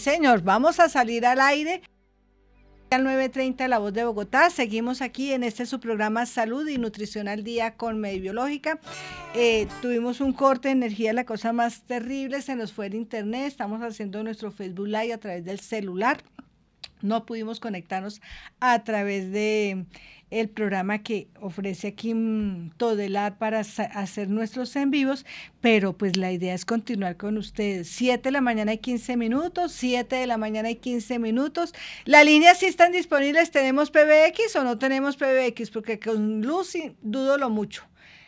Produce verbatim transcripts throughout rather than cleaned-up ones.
señor, vamos a salir al aire al nueve treinta La Voz de Bogotá. Seguimos aquí en este su programa Salud y Nutrición al Día con Medibiológica. Eh, tuvimos un corte de energía, la cosa más terrible, se nos fue el internet, estamos haciendo nuestro Facebook Live a través del celular. No pudimos conectarnos a través de el programa que ofrece aquí um, Todelar para hacer nuestros en vivos, pero pues la idea es continuar con ustedes. siete de la mañana y quince minutos, siete de la mañana y quince minutos. Las líneas sí están disponibles, ¿tenemos P B X o no tenemos P B X? Porque con Lucy dudo lo mucho.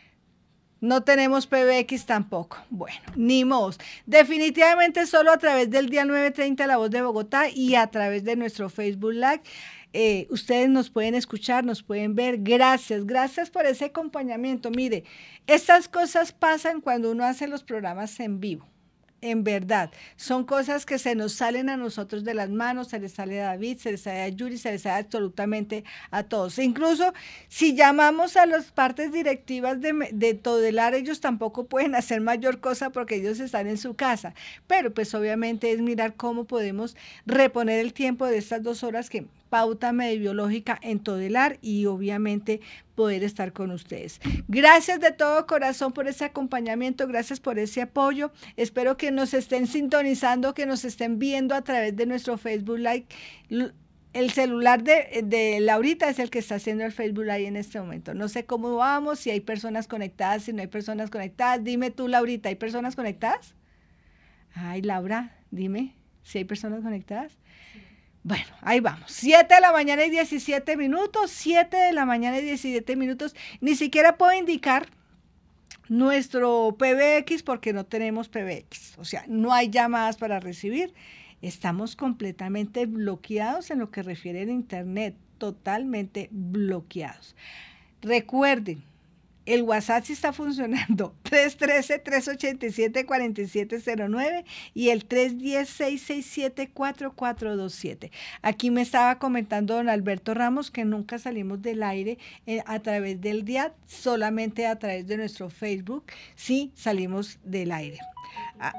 No tenemos P B X tampoco. Bueno, ni modos. Definitivamente solo a través del día nueve treinta La Voz de Bogotá y a través de nuestro Facebook Live. Eh, ustedes nos pueden escuchar, nos pueden ver. Gracias, gracias por ese acompañamiento. Mire, estas cosas pasan cuando uno hace los programas en vivo. En verdad, son cosas que se nos salen a nosotros de las manos, se les sale a David, se les sale a Yuri, se les sale absolutamente a todos. Incluso si llamamos a las partes directivas de, de Todelar, ellos tampoco pueden hacer mayor cosa porque ellos están en su casa. Pero pues obviamente es mirar cómo podemos reponer el tiempo de estas dos horas que pauta medibiológica en Todelar y obviamente poder estar con ustedes. Gracias de todo corazón por ese acompañamiento, gracias por ese apoyo. Espero que nos estén sintonizando, que nos estén viendo a través de nuestro Facebook Live. El celular de, de Laurita es el que está haciendo el Facebook Live en este momento. No sé cómo vamos, si hay personas conectadas, si no hay personas conectadas. Dime tú, Laurita, ¿hay personas conectadas? Ay, Laura, dime si hay personas conectadas. Bueno, ahí vamos. siete de la mañana y diecisiete minutos, siete de la mañana y diecisiete minutos. Ni siquiera puedo indicar nuestro P B X porque no tenemos P B X. O sea, no hay llamadas para recibir. Estamos completamente bloqueados en lo que refiere a Internet, totalmente bloqueados. Recuerden, el WhatsApp sí está funcionando, tres uno tres, tres ocho siete, cuatro siete cero nueve y el tres uno cero, seis seis siete, cuatro cuatro dos siete. Aquí me estaba comentando don Alberto Ramos que nunca salimos del aire eh, a través del día, solamente a través de nuestro Facebook, sí salimos del aire. Ah,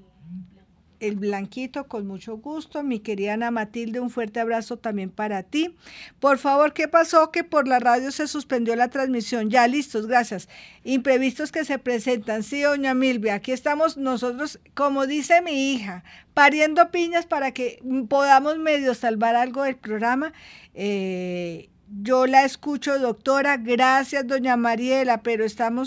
el Blanquito, con mucho gusto. Mi querida Ana Matilde, un fuerte abrazo también para ti. Por favor, ¿qué pasó? Que por la radio se suspendió la transmisión. Ya, listos, gracias. Imprevistos que se presentan. Sí, doña Milvia, aquí estamos nosotros, como dice mi hija, pariendo piñas para que podamos medio salvar algo del programa. Eh, yo la escucho, doctora. Gracias, doña Mariela, pero estamos